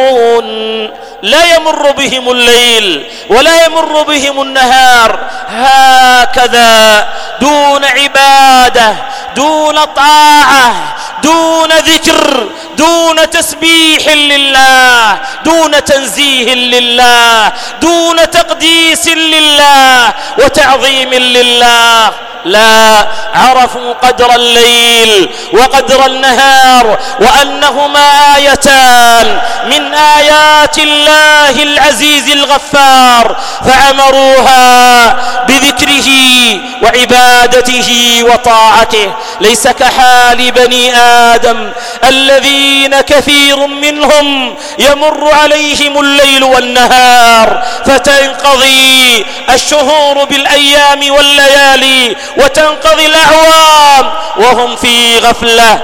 ينامون لا يمر بهم الليل ولا يمر بهم النهار هكذا دون عبادة، دون طاعة، دون ذكر، دون تسبيح لله، دون تنزيه لله، دون تقديس لله وتعظيم لله. لا، عرفوا قدر الليل وقدر النهار وأنهما آيتان من آيات الله العزيز الغفار، فعمروها بذكره وعبادته وطاعته. ليس كحال بني آدم الذين كثير منهم يمر عليهم الليل والنهار فتنقضي الشهور بالأيام والليالي وتنقضي الأعوام وهم في غفلة.